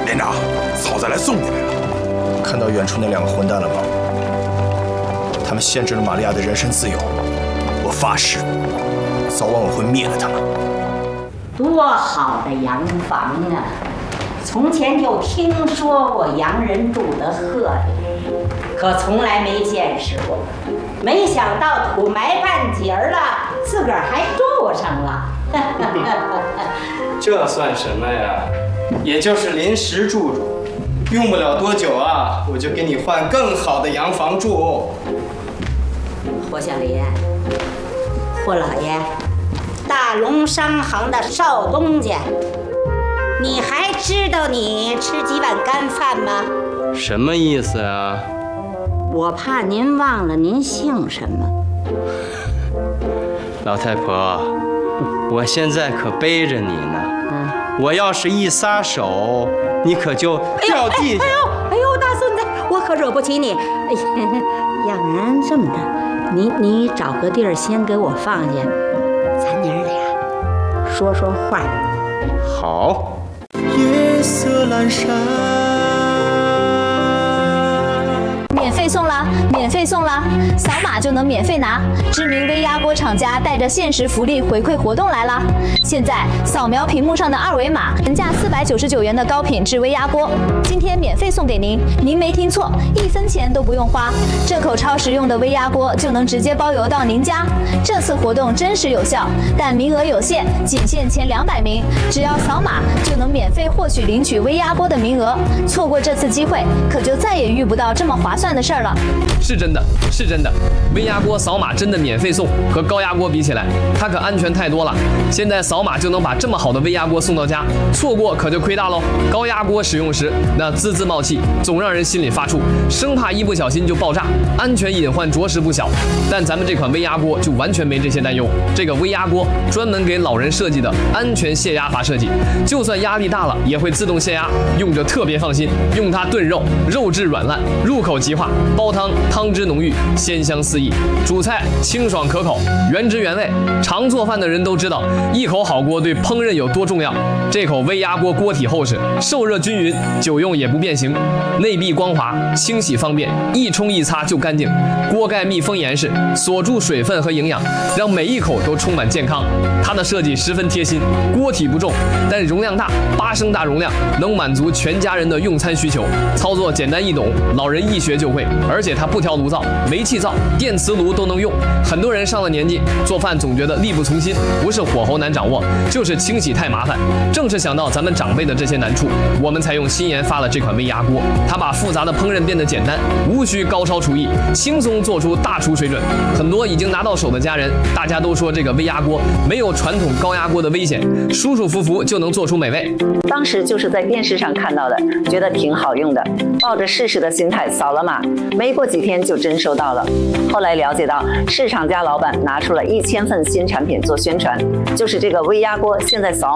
连长，曹再来送你来了。 看到远处那2个混蛋了吗？他们限制了玛利亚的人身自由。我发誓，早晚我会灭了他们。 多好的洋房啊！从前就听说过洋人住得鹤里，可从来没见识过。没想到土埋半截了，自个儿还住上了。 这算什么呀？也就是临时住住，用不了多久啊，我就给你换更好的洋房住。 霍小林，霍老爷，大龙商行的少东家，你还知道你吃几碗干饭吗？ 什么意思啊？ 我怕您忘了您姓什么。 老太婆，我现在可背着你呢。我要是一撒手，你可就掉地下。 哎呦，大孙子，我可惹不起你。哎呀，要不然这么着，你找个地儿先给我放下，咱娘俩说说话。 好。 夜色阑珊。 免费送啦！免费送啦！扫码就能免费拿。知名微压锅厂家带着限时福利回馈活动来啦！现在扫描屏幕上的2维码，原价499元的高品质微压锅，今天免费送给您。您没听错，1分钱都不用花。这口超实用的微压锅就能直接包邮到您家。这次活动真实有效，但名额有限，仅限前200名。只要扫码就能免费获取领取微压锅的名额。错过这次机会，可就再也遇不到这么划算的事儿了。 是真的，是真的，微压锅扫码真的免费送，和高压锅比起来，它可安全太多了。现在扫码就能把这么好的微压锅送到家，错过可就亏大喽。高压锅使用时，那滋滋冒气，总让人心里发怵，生怕一不小心就爆炸，安全隐患着实不小。但咱们这款微压锅就完全没这些担忧。这个微压锅专门给老人设计的安全泄压阀设计，就算压力大了也会自动泄压，用着特别放心。用它炖肉，肉质软烂，入口即化；煲汤，汤汁浓郁，鲜香四溢；煮菜清爽可口，原汁原味。常做饭的人都知道，一口好锅对烹饪有多重要。这口微压锅锅体厚实，受热均匀，久用也不变形，内壁光滑，清洗方便，一冲一擦就干净。锅盖密封严实，锁住水分和营养，让每一口都充满健康。它的设计十分贴心，锅体不重，但容量大，8升大容量，能满足全家人的用餐需求。操作简单易懂，老人一学就会。而且它不挑炉灶、煤气灶、电磁炉都能用。很多人上了年纪，做饭总觉得力不从心，不是火候难掌握，就是清洗太麻烦。正是想到咱们长辈的这些难处，我们才用新研发了这款微压锅。它把复杂的烹饪变得简单，无需高超厨艺，轻松做出大厨水准。很多已经拿到手的家人，大家都说这个微压锅没有传统高压锅的危险，舒舒服服就能做出美味。 当时就是在电视上看到的，觉得挺好用的，抱着试试的心态扫了码，没过几天就真收到了。后来了解到，市场家老板拿出了1000份新产品做宣传，就是这个微压锅，现在扫